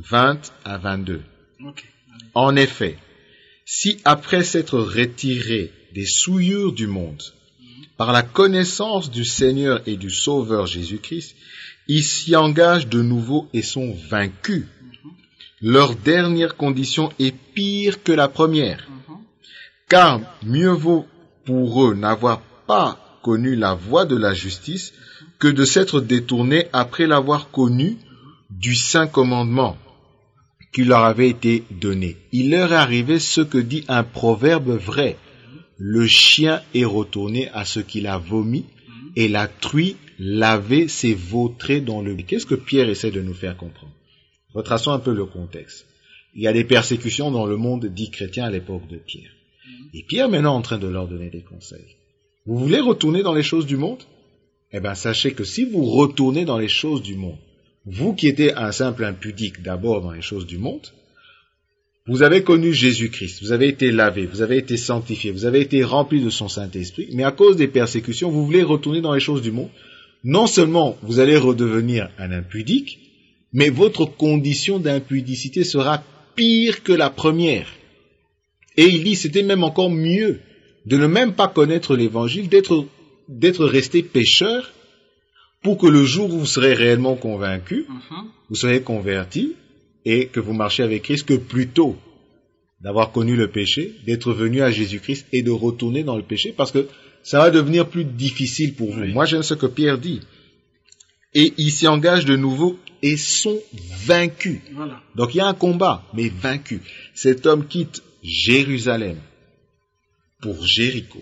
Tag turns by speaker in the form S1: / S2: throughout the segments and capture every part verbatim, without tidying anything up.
S1: vingt à vingt-deux.
S2: Okay.
S1: En effet, si après s'être retirés des souillures du monde, par la connaissance du Seigneur et du Sauveur Jésus-Christ, ils s'y engagent de nouveau et sont vaincus, leur dernière condition est pire que la première. Car mieux vaut pour eux n'avoir pas connu la voie de la justice que de s'être détournés après l'avoir connu du saint commandement qui leur avait été donné. Il leur est arrivé ce que dit un proverbe vrai. Le chien est retourné à ce qu'il a vomi et la truie lavé s'est vautrée dans le... Qu'est-ce que Pierre essaie de nous faire comprendre? Retraçons un peu le contexte. Il y a des persécutions dans le monde dit chrétien à l'époque de Pierre. Et Pierre maintenant est en train de leur donner des conseils. Vous voulez retourner dans les choses du monde? Eh bien, sachez que si vous retournez dans les choses du monde, vous qui étiez un simple impudique d'abord dans les choses du monde, vous avez connu Jésus-Christ, vous avez été lavé, vous avez été sanctifié, vous avez été rempli de son Saint-Esprit, mais à cause des persécutions, vous voulez retourner dans les choses du monde. Non seulement vous allez redevenir un impudique, mais votre condition d'impudicité sera pire que la première. Et il dit, c'était même encore mieux de ne même pas connaître l'évangile, d'être, d'être resté pécheur, pour que le jour où vous serez réellement convaincu, uh-huh. vous serez converti, et que vous marchez avec Christ, que plutôt d'avoir connu le péché, d'être venu à Jésus-Christ et de retourner dans le péché, parce que ça va devenir plus difficile pour vous. Oui. Moi, j'aime ce que Pierre dit. Et ils s'y engagent de nouveau et sont vaincus. Voilà. Donc il y a un combat, mais vaincus. Cet homme quitte Jérusalem pour Jéricho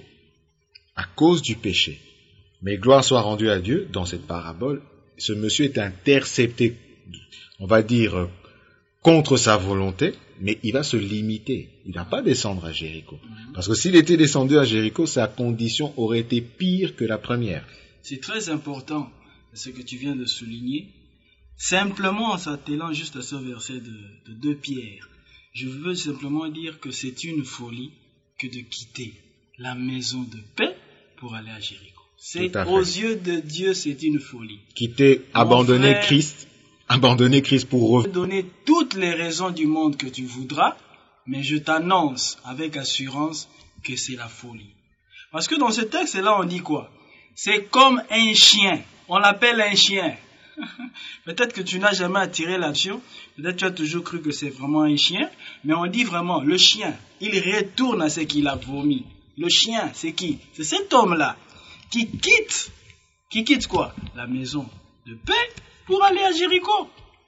S1: à cause du péché. Mais gloire soit rendue à Dieu, dans cette parabole, ce monsieur est intercepté, on va dire, contre sa volonté, mais il va se limiter. Il ne va pas descendre à Jéricho. Parce que s'il était descendu à Jéricho, sa condition aurait été pire que la première.
S2: C'est très important ce que tu viens de souligner. Simplement en s'attelant juste à ce verset de, de deux Pierre, je veux simplement dire que c'est une folie que de quitter la maison de paix pour aller à Jéricho. C'est, aux yeux de Dieu, c'est une folie.
S1: Quitter, Mon abandonner frère, Christ, abandonner Christ pour eux.
S2: Donner toutes les raisons du monde que tu voudras, mais je t'annonce avec assurance que c'est la folie. Parce que dans ce texte-là, on dit quoi? C'est comme un chien. On l'appelle un chien. Peut-être que tu n'as jamais attiré l'attention. Peut-être que tu as toujours cru que c'est vraiment un chien. Mais on dit vraiment, le chien, il retourne à ce qu'il a vomi. Le chien, c'est qui? C'est cet homme-là qui quitte, qui quitte quoi? La maison de paix pour aller à Jéricho.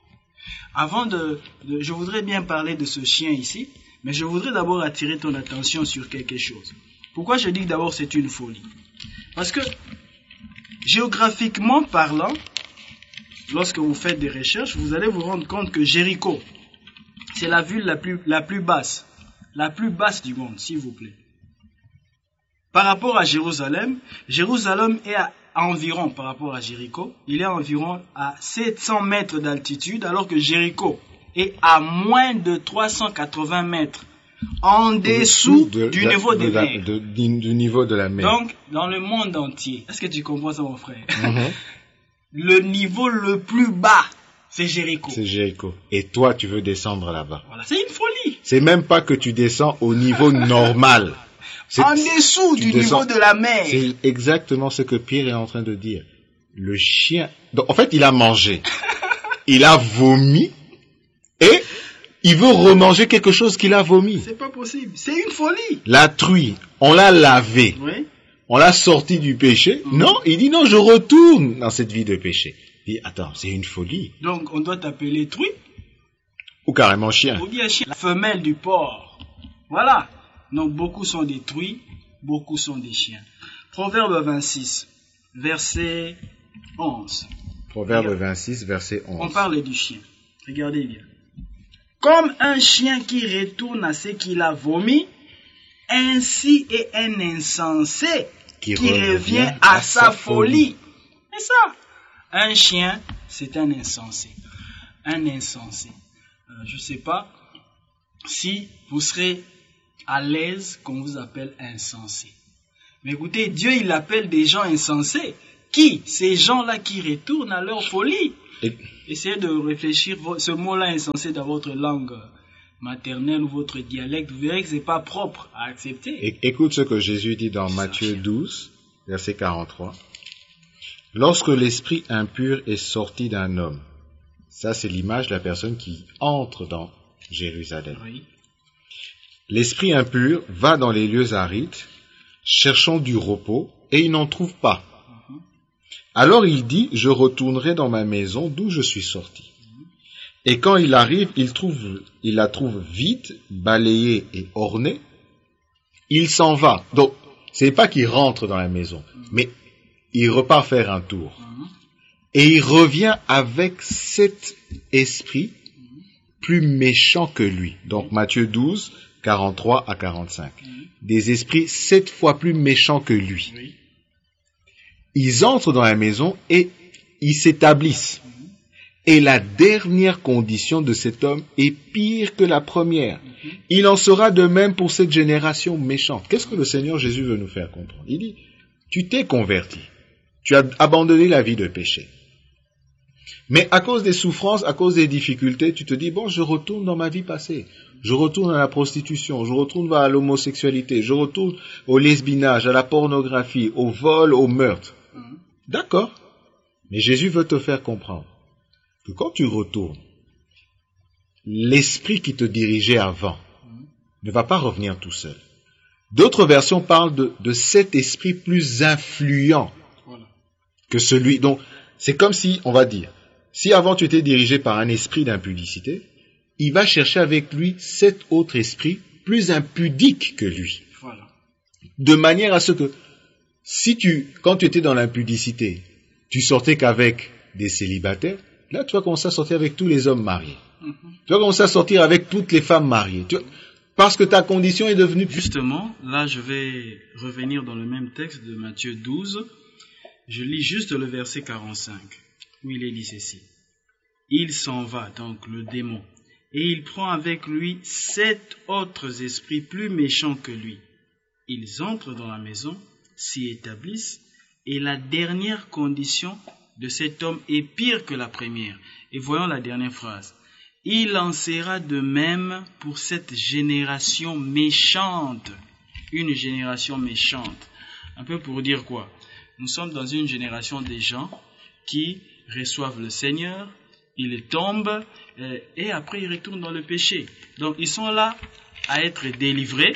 S2: Avant de, de, je voudrais bien parler de ce chien ici, mais je voudrais d'abord attirer ton attention sur quelque chose. Pourquoi je dis que d'abord c'est une folie? Parce que, géographiquement parlant, lorsque vous faites des recherches, vous allez vous rendre compte que Jéricho, c'est la ville la plus, la plus basse, la plus basse du monde, s'il vous plaît. Par rapport à Jérusalem, Jérusalem est à environ, par rapport à Jéricho, il est à environ à sept cents mètres d'altitude, alors que Jéricho est à moins de trois cent quatre-vingts mètres, en dessous de, du, de, niveau de, de la, de,
S1: du niveau de la mer.
S2: Donc, dans le monde entier, est-ce que tu comprends ça, mon frère? Mm-hmm. Le niveau le plus bas, c'est Jéricho.
S1: C'est Jéricho. Et toi, tu veux descendre là-bas.
S2: Voilà, c'est une folie.
S1: C'est même pas que tu descends au niveau normal.
S2: C'est, en dessous du descends, niveau de la mer.
S1: C'est exactement ce que Pierre est en train de dire. Le chien... Donc, en fait, il a mangé. Il a vomi. Et il veut remanger quelque chose qu'il a vomi.
S2: C'est pas possible. C'est une folie.
S1: La truie, on l'a lavée.
S2: Oui.
S1: On l'a sorti du péché. Mmh. Non, il dit non, je retourne dans cette vie de péché. Il dit, attends, c'est une folie.
S2: Donc, on doit t'appeler truie.
S1: Ou carrément chien.
S2: Ou bien chien. La femelle du porc. Voilà. Donc, beaucoup sont des truies, beaucoup sont des chiens. Proverbe vingt-six, verset onze.
S1: Proverbe Regarde. vingt-six, verset onze.
S2: On parle du chien. Regardez bien. Comme un chien qui retourne à ce qu'il a vomi, ainsi est un insensé qui, qui revient, revient à, à sa folie. C'est ça. Un chien, c'est un insensé. Un insensé. Euh, je ne sais pas si vous serez à l'aise qu'on vous appelle insensé. Mais écoutez, Dieu, il appelle des gens insensés. Qui? Ces gens-là qui retournent à leur folie.
S1: Et-
S2: essayez de réfléchir. Vo- Ce mot-là est censé dans votre langue maternelle ou votre dialecte. Vous verrez que c'est pas propre à accepter.
S1: é- écoute ce que Jésus dit dans Matthieu douze, verset quarante-trois. Lorsque l'esprit impur est sorti d'un homme, ça c'est l'image de la personne qui entre dans Jérusalem.
S2: Oui.
S1: L'esprit impur va dans les lieux arides, cherchant du repos, et il n'en trouve pas.
S2: Mhm.
S1: Alors il dit, je retournerai dans ma maison d'où je suis sorti. Et quand il arrive, il trouve, il la trouve vide, balayée et ornée. Il s'en va. Donc, c'est pas qu'il rentre dans la maison, mais il repart faire un tour.
S2: Mhm.
S1: Et il revient avec cet esprit plus méchant que lui. Donc, Matthieu douze, quarante-trois à quarante-cinq. Des esprits sept fois plus méchants que lui.
S2: Oui.
S1: Ils entrent dans la maison et ils s'établissent. Et la dernière condition de cet homme est pire que la première. Il en sera de même pour cette génération méchante. Qu'est-ce que le Seigneur Jésus veut nous faire comprendre? Il dit, tu t'es converti. Tu as abandonné la vie de péché. Mais à cause des souffrances, à cause des difficultés, tu te dis, bon, je retourne dans ma vie passée. Je retourne à la prostitution, je retourne à l'homosexualité, je retourne au lesbinage, à la pornographie, au vol, au meurtre.
S2: Mhm.
S1: D'accord. Mais Jésus veut te faire comprendre que quand tu retournes, l'esprit qui te dirigeait avant ne va pas revenir tout seul. D'autres versions parlent de, de cet esprit plus influent
S2: Voilà.
S1: que celui. Donc, c'est comme si, on va dire, si avant tu étais dirigé par un esprit d'impudicité, il va chercher avec lui cet autre esprit plus impudique que lui.
S2: Voilà.
S1: De manière à ce que, si tu, quand tu étais dans l'impudicité, tu sortais qu'avec des célibataires, là tu vas commencer à sortir avec tous les hommes mariés.
S2: Mhm.
S1: Tu vas commencer à sortir avec toutes les femmes mariées. Tu- parce que ta condition est devenue...
S2: Justement, là, je vais revenir dans le même texte de Matthieu douze. Je lis juste le verset quarante-cinq, où il est dit ceci. Il s'en va, donc le démon, et il prend avec lui sept autres esprits plus méchants que lui. Ils entrent dans la maison, s'y établissent, et la dernière condition de cet homme est pire que la première. Et voyons la dernière phrase. Il en sera de même pour cette génération méchante. Une génération méchante. Un peu pour dire quoi? Nous sommes dans une génération des gens qui reçoivent le Seigneur, ils tombent euh, et après ils retournent dans le péché. Donc ils sont là à être délivrés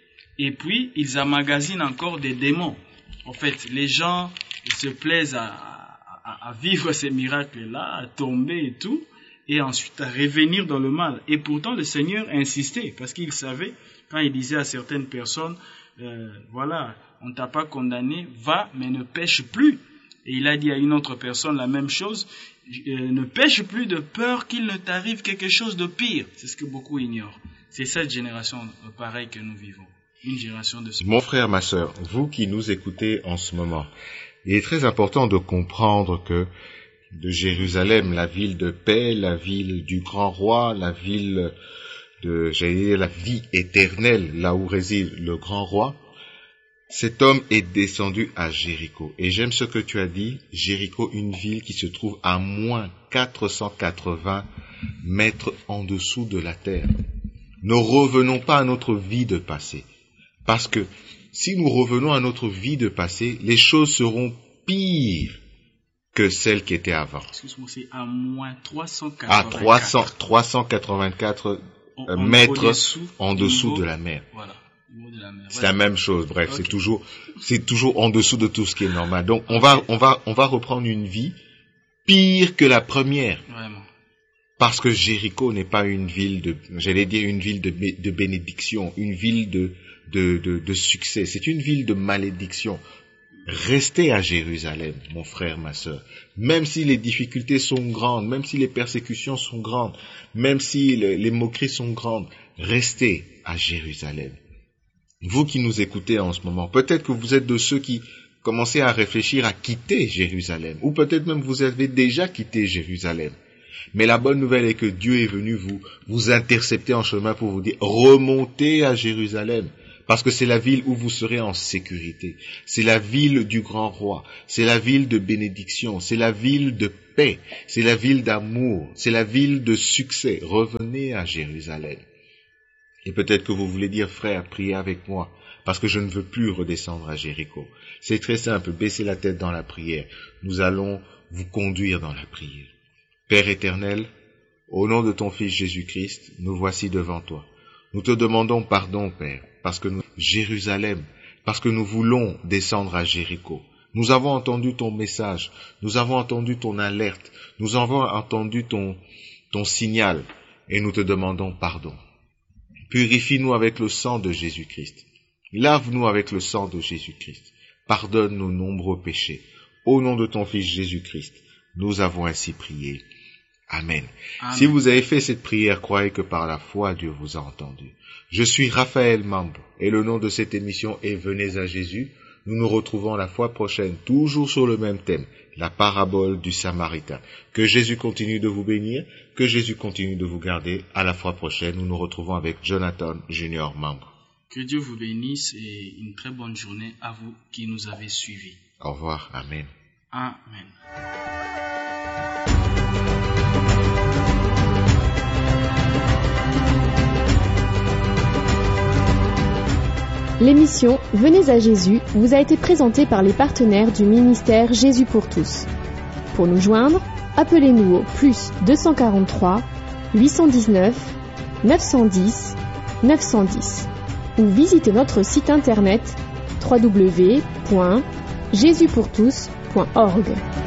S2: et puis ils emmagasinent encore des démons. En fait, les gens ils se plaisent à, à, à vivre ces miracles-là, à tomber et tout, et ensuite à revenir dans le mal. Et pourtant le Seigneur insistait parce qu'il savait, quand il disait à certaines personnes, euh, voilà, on ne t'a pas condamné, va, mais ne pêche plus. Et il a dit à une autre personne la même chose, euh, ne pêche plus de peur qu'il ne t'arrive quelque chose de pire. C'est ce que beaucoup ignorent. C'est cette génération euh, pareille que nous vivons. Une génération de...
S1: Mon frère, ma sœur, vous qui nous écoutez en ce moment, il est très important de comprendre que de Jérusalem, la ville de paix, la ville du grand roi, la ville de, j'allais dire, la vie éternelle, là où réside le grand roi, cet homme est descendu à Jéricho. Et j'aime ce que tu as dit, Jéricho, une ville qui se trouve à moins quatre cent quatre-vingts mètres en dessous de la terre. Ne revenons pas à notre vie de passé. Parce que si nous revenons à notre vie de passé, les choses seront pires que celles qui étaient avant.
S2: Excuse-moi, c'est à moins trois cent
S1: À
S2: quatre-vingt-quatre.
S1: trois cents, trois cent quatre-vingt-quatre
S2: En-
S1: euh,
S2: en
S1: mètres
S2: au-dessous
S1: en
S2: du
S1: dessous
S2: niveau-
S1: de la mer.
S2: Voilà, au niveau de la mer.
S1: C'est
S2: Ouais.
S1: la même chose. Bref,
S2: Ok.
S1: c'est toujours, c'est toujours en dessous de tout ce qui est normal. Donc, on va, on va, on va reprendre une vie pire que la première.
S2: Vraiment.
S1: Parce que Jéricho n'est pas une ville de, j'allais dire une ville de, bé- de bénédiction, une ville de, de, de, de succès. C'est une ville de malédiction. Restez à Jérusalem, mon frère, ma sœur. Même si les difficultés sont grandes, même si les persécutions sont grandes, même si le- les moqueries sont grandes, restez à Jérusalem. Vous qui nous écoutez en ce moment, peut-être que vous êtes de ceux qui commencez à réfléchir à quitter Jérusalem, ou peut-être même vous avez déjà quitté Jérusalem. Mais la bonne nouvelle est que Dieu est venu vous, vous intercepter en chemin pour vous dire, remontez à Jérusalem. Parce que c'est la ville où vous serez en sécurité. C'est la ville du grand roi. C'est la ville de bénédiction. C'est la ville de paix. C'est la ville d'amour. C'est la ville de succès. Revenez à Jérusalem. Et peut-être que vous voulez dire, frère, priez avec moi, parce que je ne veux plus redescendre à Jéricho. C'est très simple, baissez la tête dans la prière. Nous allons vous conduire dans la prière. Père éternel, au nom de ton Fils Jésus-Christ, nous voici devant toi. Nous te demandons pardon, Père, parce que nous, Jérusalem, parce que nous voulons descendre à Jéricho. Nous avons entendu ton message, nous avons entendu ton alerte, nous avons entendu ton, ton signal, et nous te demandons pardon. Purifie-nous avec le sang de Jésus-Christ. Lave-nous avec le sang de Jésus-Christ. Pardonne nos nombreux péchés. Au nom de ton Fils Jésus-Christ, nous avons ainsi prié. Amen. Amen. Si vous avez fait cette prière, croyez que par la foi, Dieu vous a entendu. Je suis Raphaël Mambo et le nom de cette émission est Venez à Jésus. Nous nous retrouvons la fois prochaine, toujours sur le même thème, la parabole du Samaritain. Que Jésus continue de vous bénir, que Jésus continue de vous garder. À la fois prochaine, nous nous retrouvons avec Jonathan Junior Mambo.
S2: Que Dieu vous bénisse et une très bonne journée à vous qui nous avez suivis.
S1: Au revoir. Amen.
S2: Amen.
S3: L'émission Venez à Jésus vous a été présentée par les partenaires du ministère Jésus pour tous. Pour nous joindre, appelez-nous au plus deux cent quarante-trois, huit cent dix-neuf, neuf cent dix, neuf cent dix ou visitez notre site internet w w w point jésus pour tous point org.